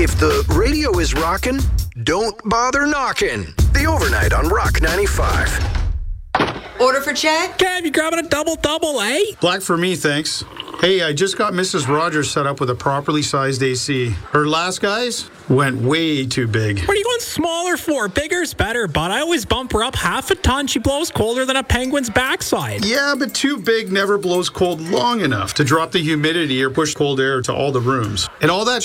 If the radio is rockin', don't bother knocking. The Overnight on Rock 95. Order for Chad? Kev, you grabbing a double, eh? Black for me, thanks. Hey, I just got Mrs. Rogers set up with a properly sized AC. Her last guys went way too big. What are you going smaller for? Bigger's better, but I always bump her up half a ton. She blows colder than a penguin's backside. Yeah, but too big never blows cold long enough to drop the humidity or push cold air to all the rooms. And all that